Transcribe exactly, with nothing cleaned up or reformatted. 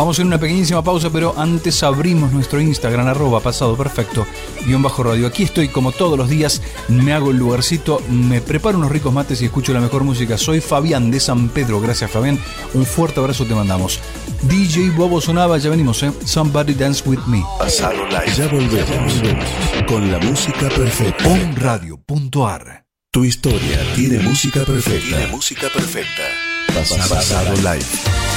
Vamos a ir a una pequeñísima pausa, pero antes abrimos nuestro Instagram, arroba pasado perfecto, guión bajo radio. Aquí estoy como todos los días, me hago el lugarcito, me preparo unos ricos mates y escucho la mejor música. Soy Fabián de San Pedro, gracias Fabián, un fuerte abrazo te mandamos. D J Bobo sonaba, ya venimos, ¿eh? Somebody Dance With Me. Pasado Live. Ya volvemos con la música perfecta. on radio punto a r. Tu historia tiene música perfecta. Tiene música perfecta. Pasado Live.